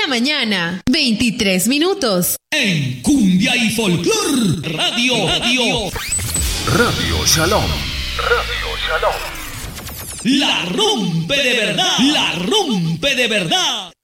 la mañana, 23 minutos. En Cumbia y Folclor Radio Shalom. La rompe de verdad.